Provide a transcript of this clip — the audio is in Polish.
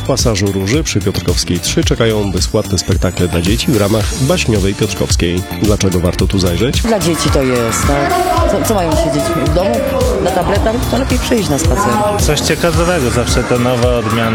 Pasażu Róży przy Piotrkowskiej 3 czekają bezpłatne spektakle dla dzieci w ramach Baśniowej Piotrkowskiej. Dlaczego warto tu zajrzeć? Dla dzieci to jest, tak? Co mają siedzieć w domu na tabletach? To lepiej przyjść na spacer. Coś ciekawego, zawsze to nowa odmiana.